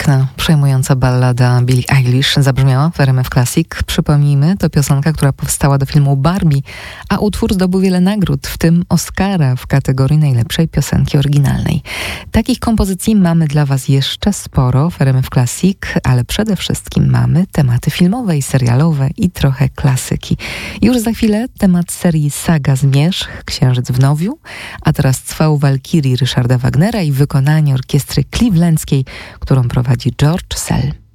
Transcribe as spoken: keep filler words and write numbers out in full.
Piękna, przejmująca ballada Billie Eilish zabrzmiała w R M F Classic. Przypomnijmy, to piosenka, która powstała do filmu Barbie, a utwór zdobył wiele nagród, w tym Oscara w kategorii najlepszej piosenki oryginalnej. Takich kompozycji mamy dla Was jeszcze sporo w R M F Classic, ale przede wszystkim mamy tematy filmowe i serialowe i trochę klasyki. Już za chwilę temat serii Saga Zmierzch, Księżyc w Nowiu, a teraz Cwał Walkirii Ryszarda Wagnera i wykonanie orkiestry clevelandzkiej, którą prowadzi George Szell.